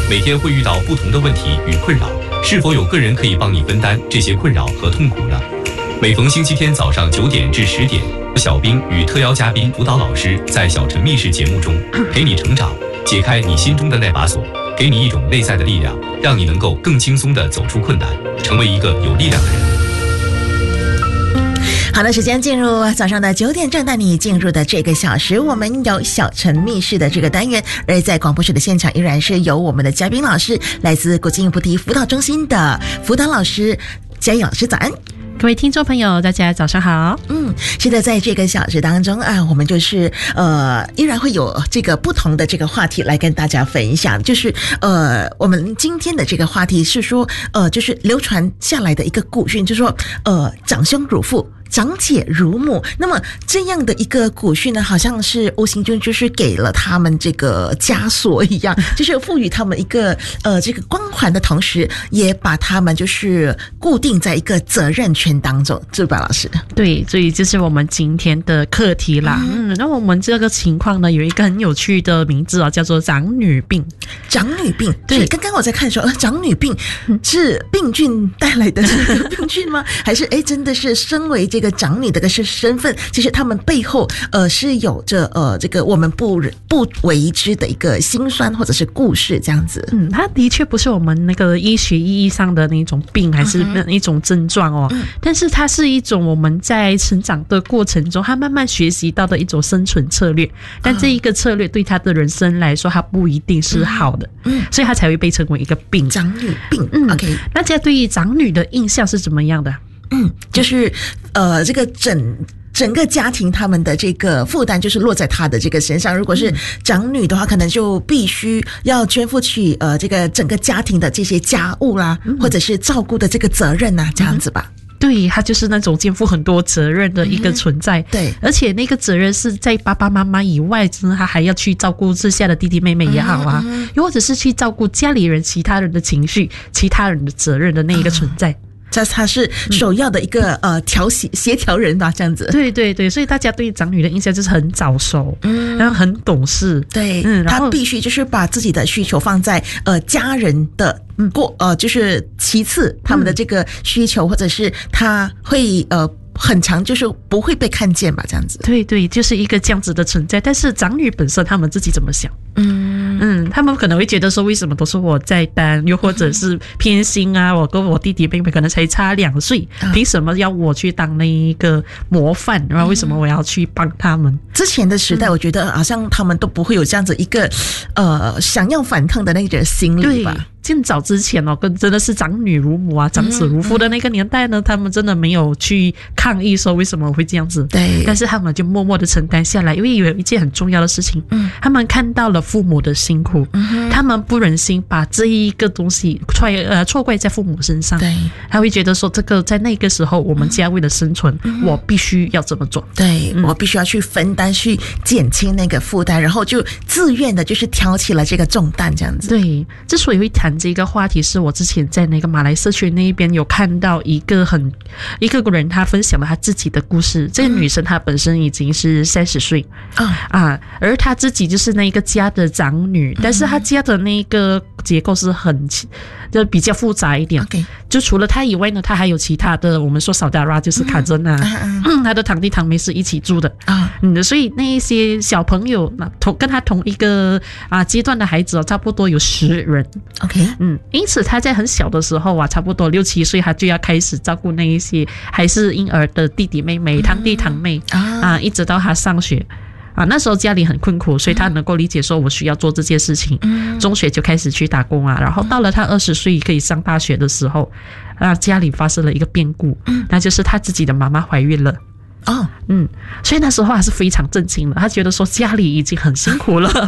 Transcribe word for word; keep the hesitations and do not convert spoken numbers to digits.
每天会遇到不同的问题与困扰，是否有个人可以帮你分担这些困扰和痛苦呢？每逢星期天早上九点至十点，小兵与特邀嘉宾辅导老师在小陈密室节目中陪你成长，解开你心中的那把锁，给你一种内在的力量，让你能够更轻松地走出困难，成为一个有力量的人。 好的，时间进入早上的九点正，带你进入的这个小时，我们有小陈密室的这个单元，而在广播室的现场依然是由我们的嘉宾老师，来自国际菩提辅导中心的辅导老师嘉义老师，早安。 各位听众朋友，大家早上好。 嗯，是的，在这个小时当中啊，我们就是呃，依然会有这个不同的这个话题来跟大家分享。就是呃，我们今天的这个话题是说，呃，就是流传下来的一个古训，就是说，呃，长兄如父，长姐如母。那么这样的一个古训呢，好像是无形中就是给了他们这个枷锁一样，就是赋予他们一个呃这个光环的同时，也把他们就是固定在一个责任圈当中，是吧，老师？ 对，所以这是我们今天的课题啦。嗯，嗯那我们这个情况呢，有一个很有趣的名字啊，叫做长女病。 长女病，对，刚刚我在看说，呃，长女病是病菌带来的这个病菌吗？还是哎，真的是身为这个长女的个是身份，其实他们背后呃是有着呃这个我们不不为之的一个辛酸或者是故事这样子。 嗯，它的确不是我们那个医学意义上的那种病，还是一种症状哦。嗯、但是它是一种我们在成长的过程中，他慢慢学习到的一种生存策略。但这一个策略对他的人生来说，它不一定是好的。嗯，所以它才会被称为一个病。 长女病。 嗯 ，OK。 大家对于长女的印象是怎么样的？ 嗯，就是呃，这个整整个家庭他们的这个负担就是落在他的这个身上。如果是长女的话，可能就必须要肩负起呃这个整个家庭的这些家务啦，嗯、或者是照顾的这个责任啊，这样子吧。 对，他就是那种肩负很多责任的一个存在。嗯、对，而且那个责任是在爸爸妈妈以外，他还要去照顾之下的弟弟妹妹也好啊，又、嗯、或者是去照顾家里人其他人的情绪、其他人的责任的那一个存在。嗯这他是首要的一个、嗯、呃调协协调人吧，这样子。 对对对，所以大家对长女的印象就是很早熟，嗯，然后很懂事， 对，嗯，他必须就是把自己的需求放在呃家人的过呃就是其次他们的这个需求，嗯、或者是他会呃。很常就是不会被看见吧，这样子。 对对，就是一个这样子的存在。但是长女本身他们自己怎么想？嗯嗯，他们可能会觉得说，为什么都是我在担，又或者是偏心啊，我跟我弟弟妹妹可能才差两岁，嗯、凭什么要我去当那一个模范？然后为什么我要去帮他们？ 之前的时代，我觉得好像他们都不会有这样子一个呃想要反抗的那个心理吧。 更早之前哦，跟真的是长女如母啊、长子如父的那个年代呢，嗯、他们真的没有去抗议说为什么会这样子。对，但是他们就默默的承担下来，因为有一件很重要的事情，嗯，他们看到了父母的辛苦，嗯，他们不忍心把这一个东西错呃错怪在父母身上，对，他会觉得说这个在那个时候我们家为了生存，嗯、我必须要这么做， 对、嗯、我必须要去分担，去减轻那个负担，然后就自愿的就是挑起了这个重担，这样子。 对，之所以会谈这个话题，是我之前在那个马来社区那一边有看到一个很一个人，他分享了他自己的故事。这个女生她本身已经是三十岁啊啊，而她自己就是那个家的长女，但是她家的那个结构是很就比较复杂一点。Okay. 就除了她以外呢，她还有其他的，我们说扫达拉就是卡珍啊，嗯嗯、她的堂弟堂妹是一起住的啊，嗯，所以那一些小朋友同跟她同一个啊阶段的孩子、哦、差不多有十人。 OK， 嗯。因此他在很小的时候啊，差不多六七岁，他就要开始照顾那一些还是婴儿的弟弟妹妹、堂弟堂妹、嗯、啊，一直到他上学啊。那时候家里很困苦，所以他能够理解说我需要做这件事情。嗯、中学就开始去打工啊，然后到了他二十岁可以上大学的时候，啊，家里发生了一个变故，嗯、那就是他自己的妈妈怀孕了。哦，嗯，所以那时候还是非常震惊的，他觉得说家里已经很辛苦了，